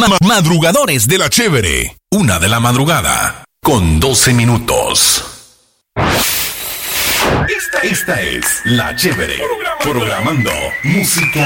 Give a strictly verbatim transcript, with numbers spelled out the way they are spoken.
Madrugadores de la Chévere. Una de la madrugada. Con doce minutos. Esta, esta es La Chévere. Programando música.